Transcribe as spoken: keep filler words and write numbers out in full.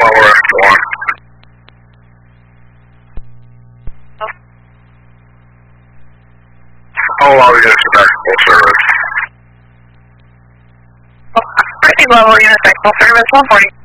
Power F one. I'll allow you to back full service. Pretty level unit back full service, one forty.